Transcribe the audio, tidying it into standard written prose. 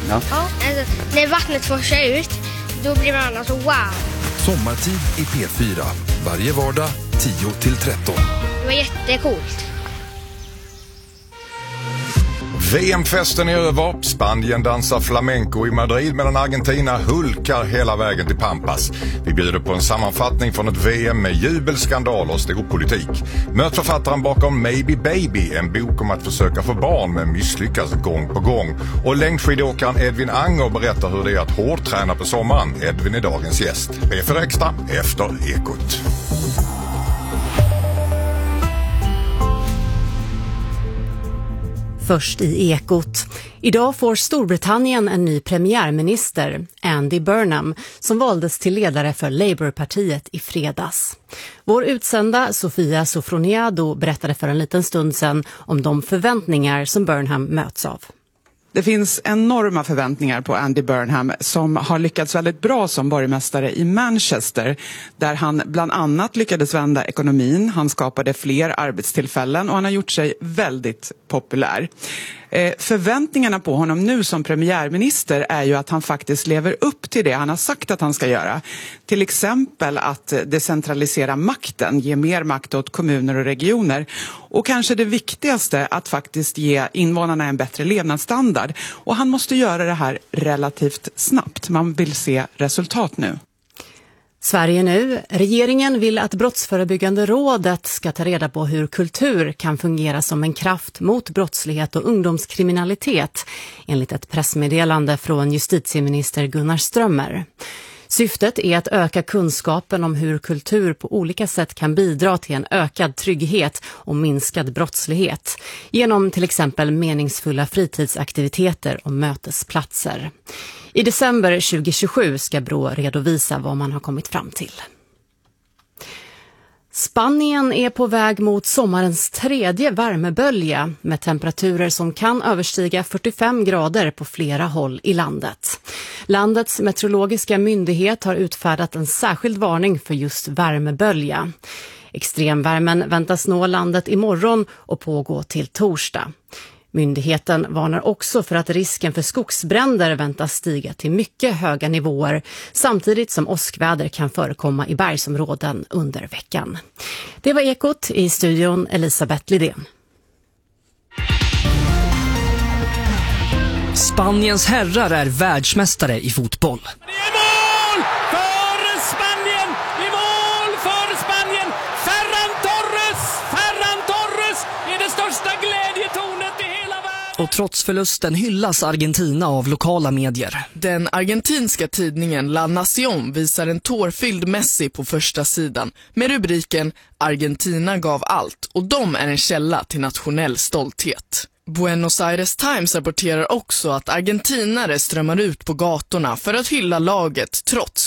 Ja. Ja, alltså, när vattnet forsar ut, då blir man alltså wow. Sommartid i P4. Varje vardag 10-13. Det var jättecoolt. VM-festen är över. Spanien dansar flamenco i Madrid medan Argentina hulkar hela vägen till Pampas. Vi bjuder på en sammanfattning från ett VM med jubel, skandal och stor politik. Möt författaren bakom Maybe Baby, en bok om att försöka få barn men misslyckas gång på gång. Och längdskidåkaren Edvin Anger berättar hur det är att hårdträna på sommaren. Edvin är dagens gäst. P4 Extra efter Ekot. Först i Ekot. Idag får Storbritannien en ny premiärminister, Andy Burnham, som valdes till ledare för Labourpartiet i fredags. Vår utsända Sofia Sofroniado berättade för en liten stund sedan om de förväntningar som Burnham möts av. Det finns enorma förväntningar på Andy Burnham som har lyckats väldigt bra som borgmästare i Manchester, där han bland annat lyckades vända ekonomin, han skapade fler arbetstillfällen och han har gjort sig väldigt populär. Förväntningarna på honom nu som premiärminister är ju att han faktiskt lever upp till det han har sagt att han ska göra. Till exempel att decentralisera makten, ge mer makt åt kommuner och regioner. Och kanske det viktigaste, att faktiskt ge invånarna en bättre levnadsstandard. Och han måste göra det här relativt snabbt. Man vill se resultat nu. Sverige nu. Regeringen vill att Brottsförebyggande rådet ska ta reda på hur kultur kan fungera som en kraft mot brottslighet och ungdomskriminalitet, enligt ett pressmeddelande från justitieminister Gunnar Strömmer. Syftet är att öka kunskapen om hur kultur på olika sätt kan bidra till en ökad trygghet och minskad brottslighet genom till exempel meningsfulla fritidsaktiviteter och mötesplatser. I december 2027 ska Brå redovisa vad man har kommit fram till. Spanien är på väg mot sommarens tredje värmebölja med temperaturer som kan överstiga 45 grader på flera håll i landet. Landets meteorologiska myndighet har utfärdat en särskild varning för just värmebölja. Extremvärmen väntas nå landet imorgon och pågå till torsdag. Myndigheten varnar också för att risken för skogsbränder väntas stiga till mycket höga nivåer, samtidigt som åskväder kan förekomma i bergsområden under veckan. Det var Ekot, i studion Elisabeth Lidén. Spaniens herrar är världsmästare i fotboll. Det är mål för Spanien! Det är mål för Spanien! Ferran Torres är det största glädjetornet i hela världen! Och trots förlusten hyllas Argentina av lokala medier. Den argentinska tidningen La Nación visar en tårfylld Messi på första sidan med rubriken "Argentina gav allt" och de är en källa till nationell stolthet. Buenos Aires Times rapporterar också att argentinare strömmar ut på gatorna för att hylla laget trots